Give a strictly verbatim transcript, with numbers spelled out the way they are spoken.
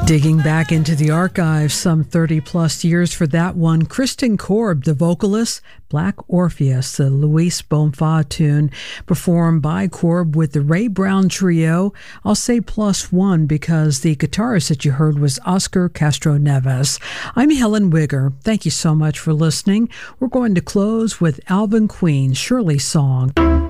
Digging back into the archives some thirty plus years for that one, Kristen Korb, the vocalist, Black Orpheus, the Luis Bonfa tune, performed by Korb with the Ray Brown Trio. I'll say plus one because the guitarist that you heard was Oscar Castro Neves. I'm Helen Wigger. Thank you so much for listening. We're going to close with Alvin Queen, Shirley's song.